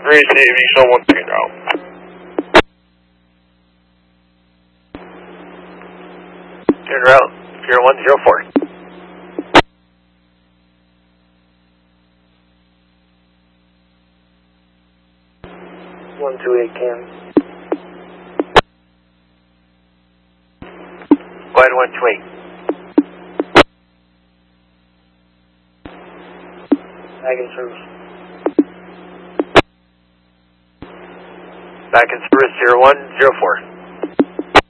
Receiving someone picking out. Turn route 0104. Cam. Go ahead, 128. Back in service. Back in service 0104.